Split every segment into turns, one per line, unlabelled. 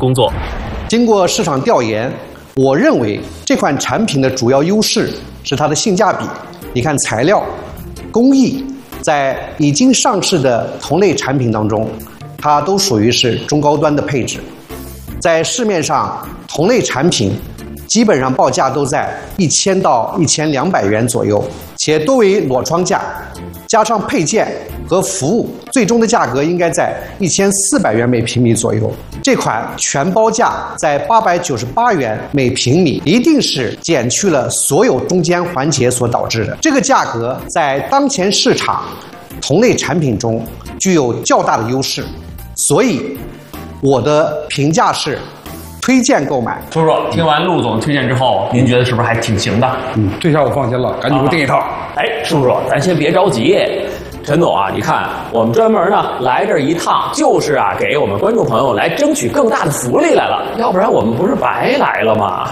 工作。
经过市场调研，我认为这款产品的主要优势是它的性价比。你看材料、工艺，在已经上市的同类产品当中，它都属于是中高端的配置。在市面上，同类产品基本上报价都在1000到1200元左右，且多为裸窗价，加上配件和服务，最终的价格应该在1400元每平米左右。这款全包价在898元每平米，一定是减去了所有中间环节所导致的。这个价格在当前市场同类产品中具有较大的优势，所以我的评价是推荐购买。
叔叔，听完陆总推荐之后，您觉得是不是还挺行的？
这下我放心了，赶紧给我订一套。
叔叔，咱先别着急。陈总啊，你看，我们专门呢来这儿一趟，就是给我们观众朋友来争取更大的福利来了，要不然我们不是白来了吗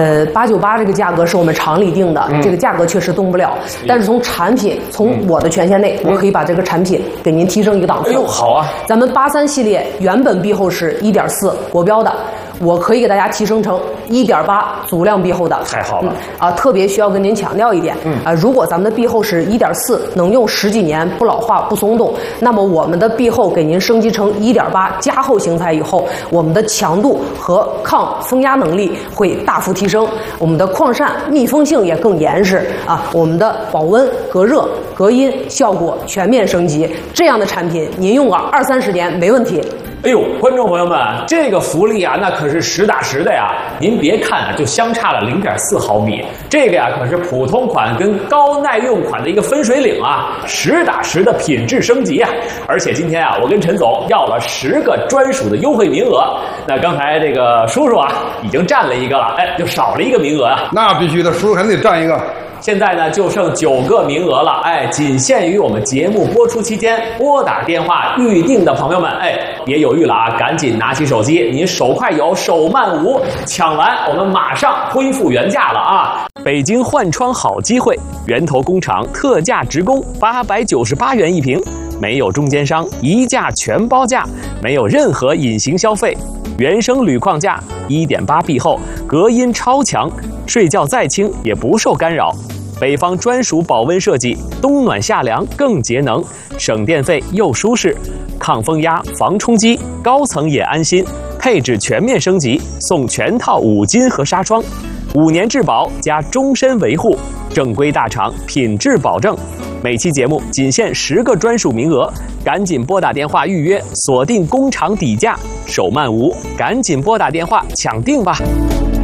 ？898这个价格是我们厂里定的，这个价格确实动不了。但是从产品，从我的权限内，我可以把这个产品给您提升一个档次。
哎呦，好啊！
咱们83系列原本壁厚是1.4国标的，我可以给大家提升成1.8足量壁厚的。
太好了！
特别需要跟您强调一点，如果咱们的壁厚是1.4，能用10几年。不老化不松动，那么我们的壁厚给您升级成1.8加厚型材以后，我们的强度和抗风压能力会大幅提升，我们的扩散密封性也更严实我们的保温、隔热、隔音效果全面升级。这样的产品您用个20-30年没问题。
哎呦，观众朋友们，这个福利那可是实打实的呀！您别看就相差了0.4毫米，这个可是普通款跟高耐用款的一个分水岭实打实的品质升级而且今天我跟陈总要了10个专属的优惠名额。那刚才这个叔叔已经占了一个了，就少了一个名额
那必须的，叔叔肯定得占一个。
现在呢就剩9个名额了，仅限于我们节目播出期间拨打电话预定的朋友们，别犹豫了赶紧拿起手机，您手快有手慢无，抢完我们马上恢复原价了北京换窗好机会，源头工厂特价直供，898元一瓶，没有中间商，一价全包价，没有任何隐形消费，原生铝框架，1.8壁厚，隔音超强，睡觉再轻也不受干扰。北方专属保温设计，冬暖夏凉更节能，省电费又舒适，抗风压、防冲击，高层也安心。配置全面升级，送全套5金和纱窗，5年质保加终身维护，正规大厂，品质保证。每期节目仅限10个专属名额，赶紧拨打电话预约，锁定工厂底价，手慢无，赶紧拨打电话抢定吧。